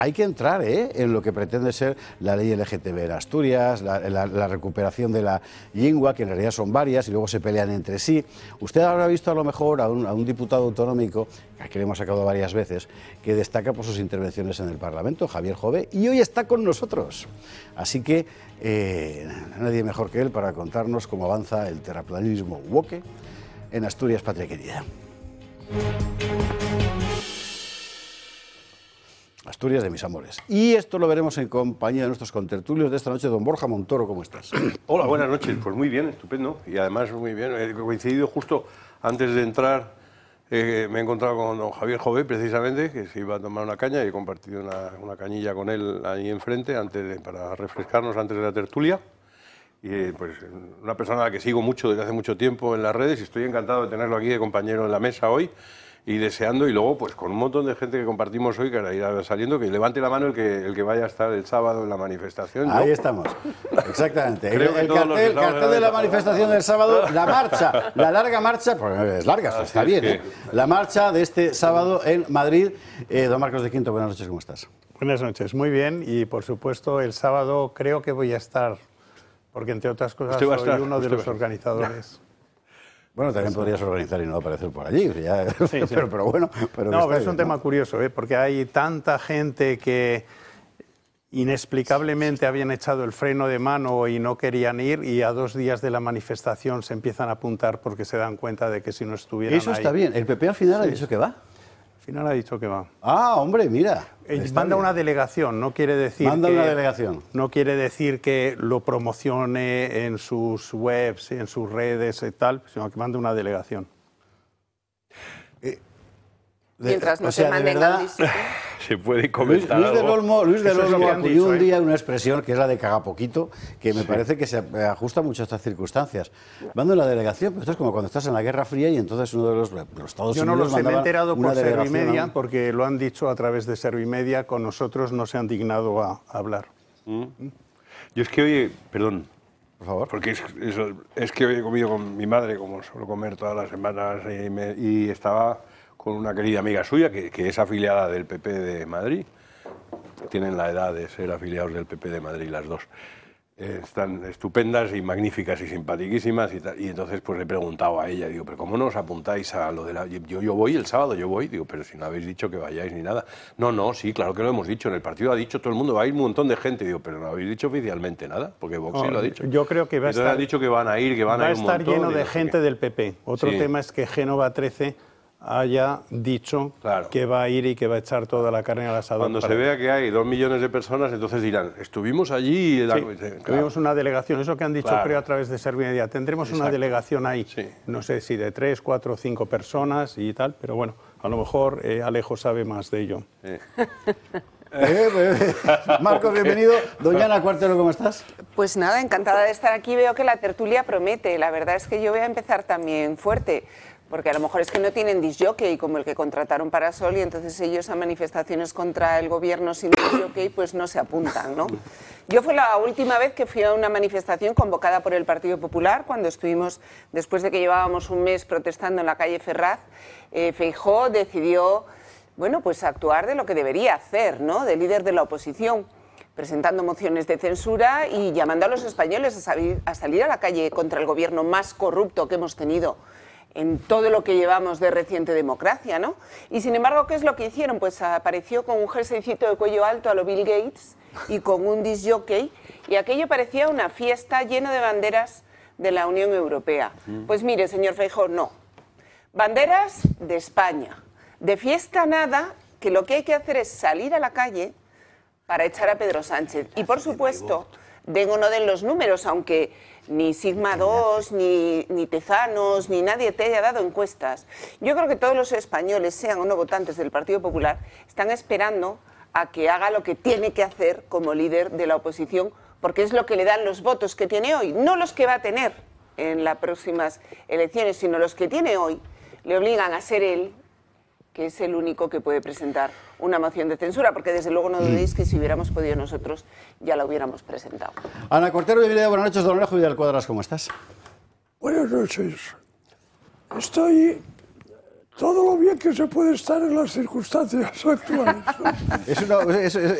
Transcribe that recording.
hay que entrar en lo que pretende ser la ley LGTB en Asturias, la recuperación de la lengua, que en realidad son varias y luego se pelean entre sí. Usted habrá visto a lo mejor a un diputado autonómico, que le hemos sacado varias veces, que destaca por sus intervenciones en el Parlamento, Javier Jové, y hoy está con nosotros. Así que nadie mejor que él para contarnos cómo avanza el terraplanismo woke en Asturias, patria querida. Asturias de mis amores. Y esto lo veremos en compañía de nuestros contertulios de esta noche. Don Borja Montoro, ¿cómo estás? Hola, buenas noches. Pues muy bien, estupendo. Y además muy bien. He coincidido justo antes de entrar, me he encontrado con don Javier Jové, precisamente, que se iba a tomar una caña y he compartido una cañilla con él ahí enfrente para refrescarnos antes de la tertulia. Y pues una persona a la que sigo mucho desde hace mucho tiempo en las redes y estoy encantado de tenerlo aquí de compañero en la mesa hoy. Y deseando, y luego pues con un montón de gente que compartimos hoy, que ahora irá saliendo, que levante la mano el que vaya a estar el sábado en la manifestación, ¿no? Ahí estamos, exactamente. El cartel de la manifestación del sábado, la marcha, la larga marcha, pues es larga, está bien, la marcha de este sábado en Madrid. Don Marcos de Quinto, buenas noches, ¿cómo estás? Buenas noches, muy bien, y por supuesto el sábado creo que voy a estar, porque entre otras cosas soy uno de los organizadores. Bueno, también podrías organizar y no aparecer por allí, ya, sí. pero bueno. Pero es un tema curioso, porque hay tanta gente que inexplicablemente habían echado el freno de mano y no querían ir, y a 2 días de la manifestación se empiezan a apuntar porque se dan cuenta de que si no estuvieran Eso está bien. ¿El PP al final ha dicho que va? Al final ha dicho que va. Ah, hombre, mira. Manda una delegación, no quiere decir una delegación. No quiere decir que lo promocione en sus webs, en sus redes y tal, sino que manda una delegación. Mientras no se manden al distrito. Se puede comentar Luis del Olmo acudió un día una expresión que es la de cagapoquito, que me parece que se ajusta mucho a estas circunstancias. Manda una delegación, pero esto es como cuando estás en la Guerra Fría y entonces uno de los Estados Unidos. Yo no lo sé, me he enterado por Servimedia, porque lo han dicho a través de Servimedia, con nosotros no se han dignado a hablar. Yo es que hoy, perdón, por favor, porque es que hoy he comido con mi madre, como suelo comer todas las semanas, y estaba con una querida amiga suya que es afiliada del PP de Madrid. Tienen la edad de ser afiliados del PP de Madrid las dos. Están estupendas y magníficas y simpaticísimas y entonces pues le he preguntado a ella, digo, pero ¿cómo no os apuntáis a lo de la... Yo voy el sábado, digo, pero si no habéis dicho que vayáis ni nada. No, sí, claro que lo hemos dicho, en el partido ha dicho todo el mundo, va a ir un montón de gente, digo, pero no habéis dicho oficialmente nada, porque Vox sí lo ha dicho. Yo creo que va a estar... han dicho que van a ir, va a ir un montón. estar lleno de gente del PP. Otro tema es que Génova 13... haya dicho que va a ir y que va a echar toda la carne al asador. Cuando se vea que hay 2 millones de personas, entonces dirán, estuvimos allí... Tuvimos una delegación, eso que han dicho creo a través de Servimedia, tendremos una delegación ahí, no sé si de 3, 4 o 5 personas y tal, pero bueno, a lo mejor Alejo sabe más de ello. Marcos, bienvenido. Doña Ana Cuartero, ¿cómo estás? Pues nada, encantada de estar aquí, veo que la tertulia promete, la verdad es que yo voy a empezar también fuerte, porque a lo mejor es que no tienen disc-jockey como el que contrataron para Sol y entonces ellos a manifestaciones contra el gobierno sin disc-jockey pues no se apuntan, ¿no? Yo fue la última vez que fui a una manifestación convocada por el Partido Popular, cuando estuvimos, después de que llevábamos un mes protestando en la calle Ferraz, Feijóo decidió, bueno, pues actuar de lo que debería hacer, ¿no? De líder de la oposición, presentando mociones de censura y llamando a los españoles a salir a la calle contra el gobierno más corrupto que hemos tenido en todo lo que llevamos de reciente democracia, ¿no? Y sin embargo, ¿qué es lo que hicieron? Pues apareció con un jerseycito de cuello alto a lo Bill Gates y con un disc jockey, y aquello parecía una fiesta llena de banderas de la Unión Europea. Pues mire, señor Feijóo, no. Banderas de España. De fiesta nada, que lo que hay que hacer es salir a la calle para echar a Pedro Sánchez. Y por supuesto, den o no den los números, aunque ni Sigma 2, ni Tezanos, ni nadie te haya dado encuestas. Yo creo que todos los españoles, sean o no votantes del Partido Popular, están esperando a que haga lo que tiene que hacer como líder de la oposición, porque es lo que le dan los votos que tiene hoy, no los que va a tener en las próximas elecciones, sino los que tiene hoy, le obligan a ser él, que es el único que puede presentar una moción de censura, porque desde luego no dudéis que si hubiéramos podido nosotros ya la hubiéramos presentado. Ana Cuartero, bienvenida, buenas noches. Don Alejo Vidal Cuadras, ¿cómo estás? Buenas noches. Estoy todo lo bien que se puede estar en las circunstancias actuales. Es